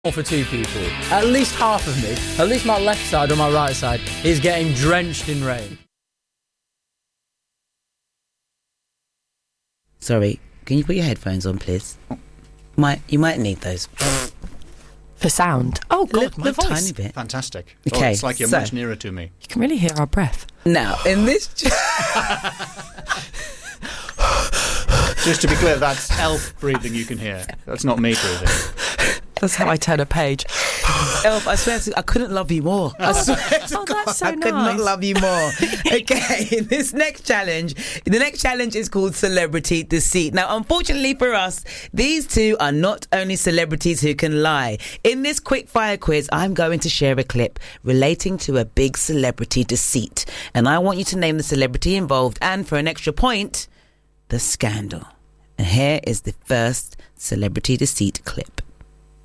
For two people. At least half of me, at least my left side or my right side, is getting drenched in rain. Sorry, can you put your headphones on, please? You might need those. For sound. Oh, God, my voice. Tiny bit. Fantastic. Okay, it's like you're much nearer to me. You can really hear our breath. Now, in this... Just to be clear, that's Elf breathing you can hear. That's not me breathing. That's how I turn a page. Elf, I swear I couldn't love you more. I swear to God, that's so I could not nice. love you more. Okay, the next challenge is called Celebrity Deceit. Now, unfortunately for us, these two are not only celebrities who can lie. In this quick fire quiz, I'm going to share a clip relating to a big celebrity deceit. And I want you to name the celebrity involved and, for an extra point, the scandal. And here is the first celebrity deceit clip.